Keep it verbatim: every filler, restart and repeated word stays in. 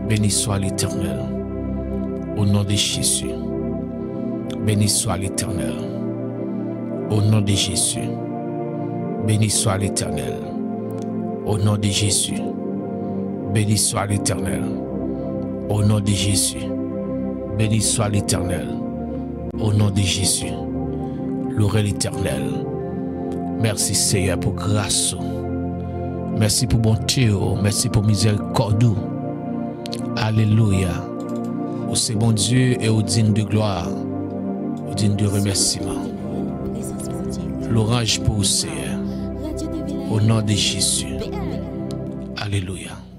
Béni soit l'Éternel. Au nom de Jésus. Béni soit l'Éternel. Au nom de Jésus. Béni soit l'Éternel. Au nom de Jésus. Béni soit l'Éternel. Au nom de Jésus. Béni soit l'Éternel. Au nom de Jésus. Louez l'Éternel. Merci Seigneur pour grâce. Merci pour bonté. Merci pour miséricorde. Alléluia. Ô c'est bon Dieu et au digne de gloire. Au digne de remerciement. L'orange pour vous Seigneur. Au nom de Jésus. Alléluia.